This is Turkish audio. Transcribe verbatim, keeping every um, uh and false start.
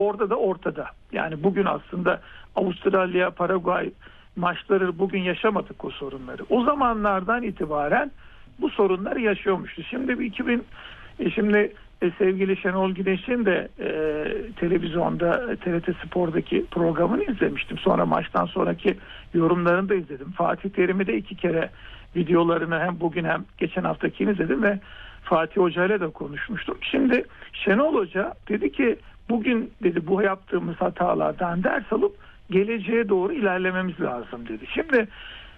Orada da ortada. Yani bugün aslında Avustralya, Paraguay maçları bugün yaşamadık o sorunları. O zamanlardan itibaren bu sorunları yaşıyormuştu. Şimdi bir iki bin e, şimdi e, sevgili Şenol Güneş'in de e, televizyonda T R T Spor'daki programını izlemiştim. Sonra maçtan sonraki yorumlarını da izledim. Fatih Terim'i de iki kere videolarını hem bugün hem geçen haftakini izledim ve Fatih Hoca ile de konuşmuştum. Şimdi Şenol Hoca dedi ki bugün dedi bu yaptığımız hatalardan ders alıp geleceğe doğru ilerlememiz lazım dedi. Şimdi